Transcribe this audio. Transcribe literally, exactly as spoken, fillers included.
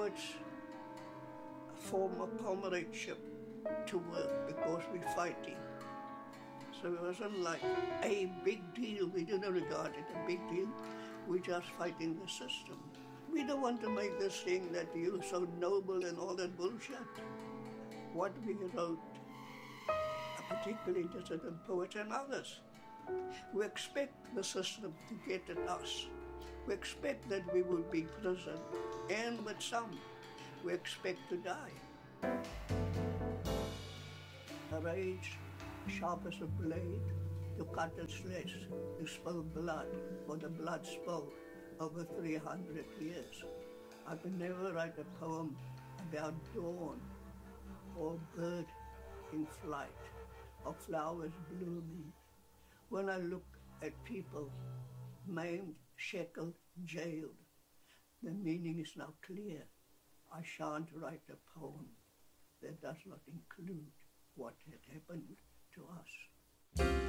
poets form a comradeship to work because we're fighting. So it wasn't like a big deal. We didn't regard it a big deal. We're just fighting the system. We don't want to make this thing that you're so noble and all that bullshit. What we wrote, particularly dissident poets and others, we expect the system to get at us. We expect that we will be prison, and with some, we expect to die. A rage sharp as a blade, to cut and slash, to spill blood, for the blood spill over three hundred years. I could never write a poem about dawn, or bird in flight, or flowers blooming. When I look at people maimed, shackled, jailed, the meaning is now clear. I shan't write a poem that does not include what had happened to us.